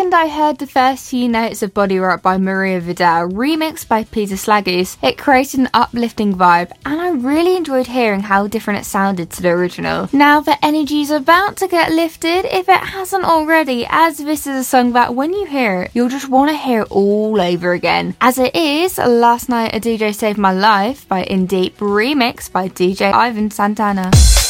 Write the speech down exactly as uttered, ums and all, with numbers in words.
second I heard the first few notes of Body Rock by Maria Vidal, remixed by Peter Slaggoose, it created an uplifting vibe, and I really enjoyed hearing how different it sounded to the original. Now the energy's about to get lifted, if it hasn't already, as this is a song that when you hear it, you'll just want to hear it all over again. As it is Last Night a D J Saved My Life by In Deep, remixed by D J Ivan Santana.